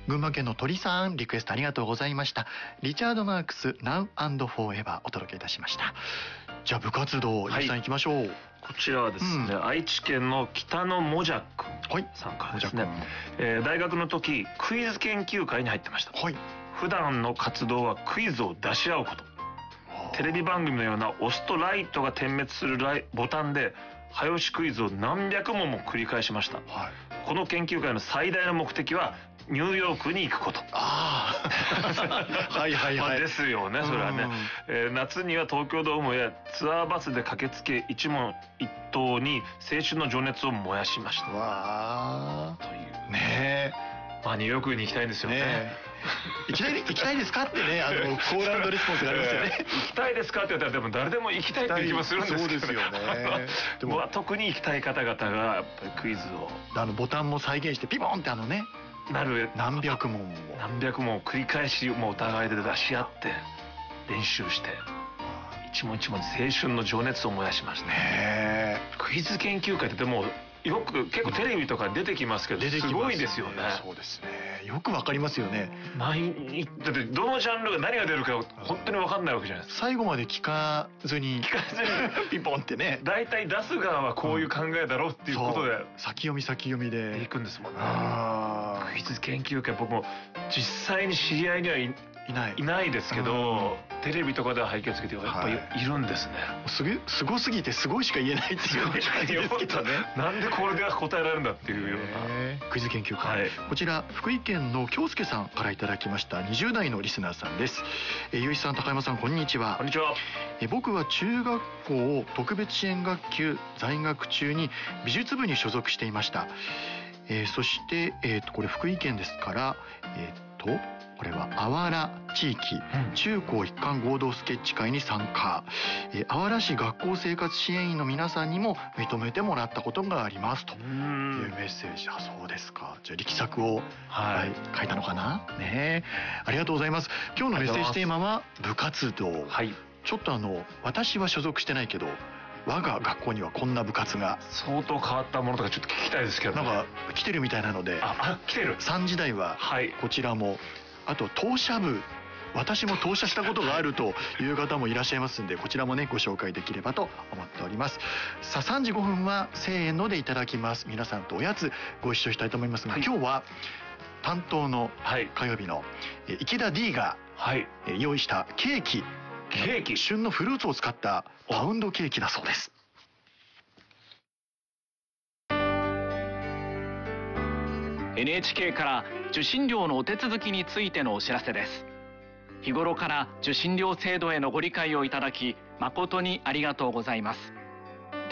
群馬県の鳥さん、リクエストありがとうございました。リチャード・マークス Now and Forever お届けいたしました。じゃあ部活動、ゆうさん行きましょう。 こちらはですね、愛知県の北野もじゃくさんからですね、大学の時クイズ研究会に入ってました。普段の活動はクイズを出し合うこと。テレビ番組のような押すとライトが点滅するボタンで早押しクイズを何百問も繰り返しました。この研究会の最大の目的はニューヨークに行くこと。ですよね、それはね。夏には東京ドームへツアーバスで駆けつけ一問一答に青春の情熱を燃やしました。というね。ニューヨークに行きたいんですよね。 行きたいですかってね、コール&レスポンスがありますよね。 行きたいですかって言ったらでも誰でも行きたいっていう気もするんですけど。 そうですよね。 でも特に行きたい方々がやっぱりクイズをボタンも再現してピボンってなる何百問を繰り返しもうお互いで出し合って練習して一問一問青春の情熱を燃やしましたね。クイズ研究会ってでもよく結構テレビとか出てきますけどすごいですよね。 そうですね。よくわかりますよね。 だってどのジャンルが何が出るか本当にわかんないわけじゃないですか。 最後まで聞かずにピンポンってね。 だいたい出す側はこういう考えだろうっていうことで先読みでいくんですもんね。クイズ研究会僕も実際に知り合いにはいないですけど、テレビとかでは拝見つけてやっぱりいるんですね。 すごすぎてすごいしか言えないっていう感じですけどね。 なんでこれで答えられるんだっていうようなクイズ研究会。こちら福井県の京介さんからいただきました20代のリスナーさんです。ゆういちさん、高山さん、こんにちは。 こんにちは。 僕は中学校特別支援学級在学中に美術部に所属していました。そしてこれ福井県ですからこれはあわら地域中高一貫合同スケッチ会に参加。あわら市学校生活支援員の皆さんにも認めてもらったことがありますというメッセージ。そうですか。じゃあ力作を書いたのかなね。ありがとうございます。今日のメッセージテーマは部活動。ちょっと私は所属してないけど我が学校にはこんな部活が相当変わったものとかちょっと聞きたいですけど、 来てるみたいなので。 来てる。 3時台はこちらも、あと当社部、私も当社したことがあるという方もいらっしゃいますんで、こちらもねご紹介できればと思っております。さあ3時5分は1000円のでいただきます。皆さんとおやつご一緒したいと思いますが、今日は担当の火曜日の池田 D が用意したケーキ、旬のフルーツを使ったパウンドケーキだそうです。 NHK から受信料のお手続きについてのお知らせです。日頃から受信料制度へのご理解をいただき誠にありがとうございます。